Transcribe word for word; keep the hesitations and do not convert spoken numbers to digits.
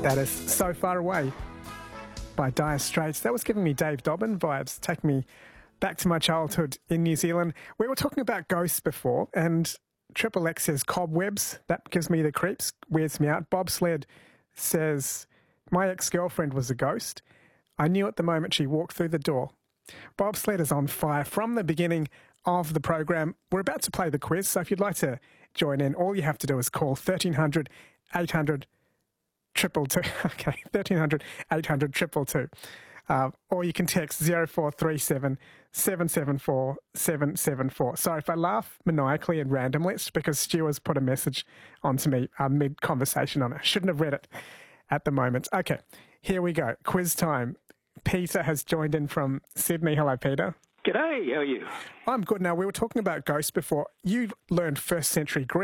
That is So Far Away by Dire Straits. That was giving me Dave Dobbyn vibes, taking me back to my childhood in New Zealand. We were talking about ghosts before, and Triple X says cobwebs. That gives me the creeps, weirds me out. Bobsled says, my ex-girlfriend was a ghost. I knew at the moment she walked through the door. Bobsled is on fire from the beginning of the program. We're about to play the quiz, so if you'd like to join in, all you have to do is call thirteen hundred, eight hundred, triple two. Okay, thirteen hundred, eight hundred, triple two. Uh, or you can text zero four three seven, seven seven four, seven seven four. Sorry if I laugh maniacally and randomly, it's because Stu has put a message onto me uh, mid-conversation on it. I shouldn't have read it at the moment. Okay, here we go. Quiz time. Peter has joined in from Sydney. Hello, Peter. G'day, how are you? I'm good. Now, we were talking about ghosts before. You learned first century Greek.